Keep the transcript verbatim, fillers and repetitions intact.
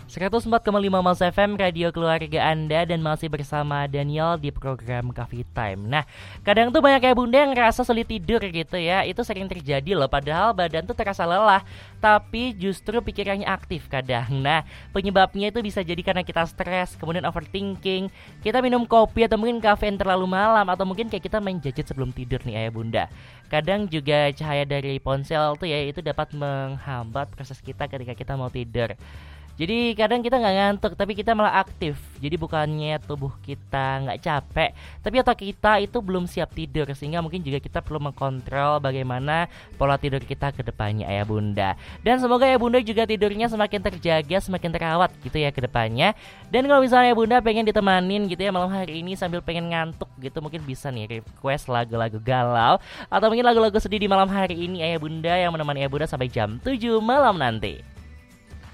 seratus empat koma lima Mas F M, radio keluarga Anda, dan masih bersama Daniel di program Coffee Time. Nah, kadang tuh banyak ya bunda yang ngerasa sulit tidur gitu ya. Itu sering terjadi loh, padahal badan tuh terasa lelah, tapi justru pikirannya aktif kadang. Nah, penyebabnya itu bisa jadi karena kita stres, kemudian overthinking, kita minum kopi atau mungkin kafein terlalu malam, atau mungkin kayak kita main gadget sebelum tidur nih ayah bunda. Kadang juga cahaya dari ponsel tuh ya, itu dapat menghambat proses kita ketika kita mau tidur. Jadi kadang kita nggak ngantuk, tapi kita malah aktif. Jadi bukannya tubuh kita nggak capek, tapi otak kita itu belum siap tidur. Sehingga mungkin juga kita perlu mengkontrol bagaimana pola tidur kita ke depannya ayah bunda. Dan semoga ya bunda juga tidurnya semakin terjaga, semakin terawat gitu ya ke depannya. Dan kalau misalnya bunda pengen ditemanin gitu ya malam hari ini sambil pengen ngantuk gitu, mungkin bisa nih request lagu-lagu galau atau mungkin lagu-lagu sedih di malam hari ini ayah bunda, yang menemani ayah bunda sampai jam tujuh malam nanti.